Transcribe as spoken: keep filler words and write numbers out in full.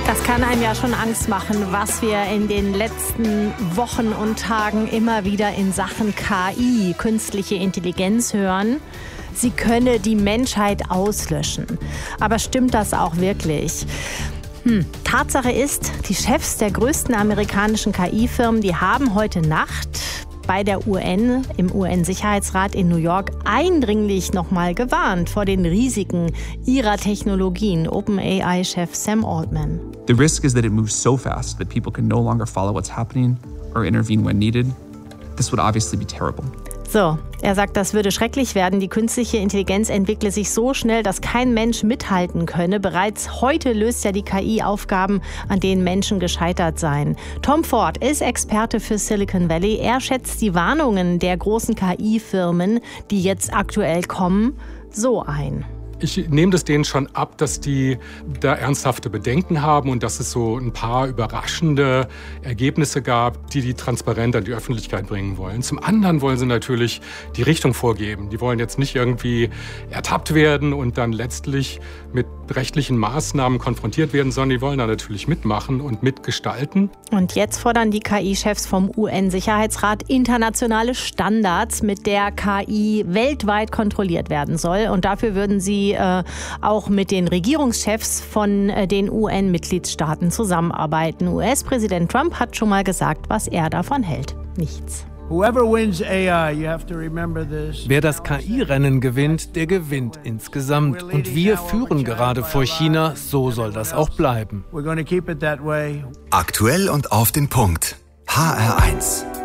Das kann einem ja schon Angst machen, was wir in den letzten Wochen und Tagen immer wieder in Sachen K I, künstliche Intelligenz, hören. Sie könne die Menschheit auslöschen. Aber stimmt das auch wirklich? Hm. Tatsache ist, die Chefs der größten amerikanischen K I-Firmen, die haben heute Nacht bei der U N, im U N-Sicherheitsrat in New York, eindringlich nochmal gewarnt vor den Risiken ihrer Technologien. OpenAI-Chef Sam Altman. The risk is that it moves so fast that people can no longer follow what's happening or intervene when needed. This would obviously be terrible. So, er sagt, das würde schrecklich werden. Die künstliche Intelligenz entwickle sich so schnell, dass kein Mensch mithalten könne. Bereits heute löst ja die K I Aufgaben, an denen Menschen gescheitert seien. Tom Ford ist Experte für Silicon Valley. Er schätzt die Warnungen der großen K I-Firmen, die jetzt aktuell kommen, so ein. Ich nehme das denen schon ab, dass die da ernsthafte Bedenken haben und dass es so ein paar überraschende Ergebnisse gab, die die transparent an die Öffentlichkeit bringen wollen. Zum anderen wollen sie natürlich die Richtung vorgeben. Die wollen jetzt nicht irgendwie ertappt werden und dann letztlich mit rechtlichen Maßnahmen konfrontiert werden, sondern die wollen da natürlich mitmachen und mitgestalten. Und jetzt fordern die K I-Chefs vom U N-Sicherheitsrat internationale Standards, mit der K I weltweit kontrolliert werden soll. Und dafür würden sie äh, auch mit den Regierungschefs von äh, den U N-Mitgliedstaaten zusammenarbeiten. U S-Präsident Trump hat schon mal gesagt, was er davon hält. Nichts. Wer das K I-Rennen gewinnt, der gewinnt insgesamt. Und wir führen gerade vor China, so soll das auch bleiben. Aktuell und auf den Punkt. H R eins.